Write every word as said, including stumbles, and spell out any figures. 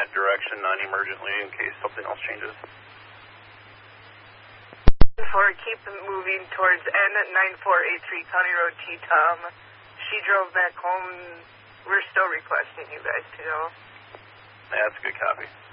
that direction non-emergently in case something else changes. For keep moving towards N nine four eight three County Road T-Tom. She drove back home. We're still requesting you guys to go. Yeah, that's a good copy.